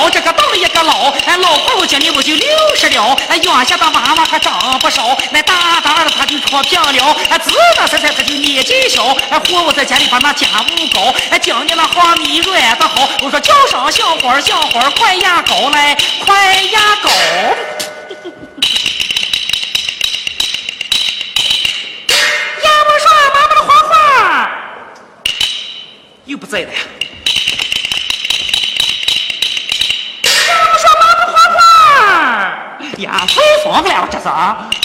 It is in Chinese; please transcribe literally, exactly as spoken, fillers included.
老这个倒了一个老，哎，老婆我今年我就六十了，哎，养下的娃娃还长不少，那大大的他就脱贫了，哎，自打现在他就年纪小，哎，活我在家里把那家务搞，哎，讲你那花米软的好，我说叫上小伙小伙快压狗来，快压狗。呀，我说妈妈的花花又不在了呀。呀，我说妈妈花花呀，吹风了这是啊。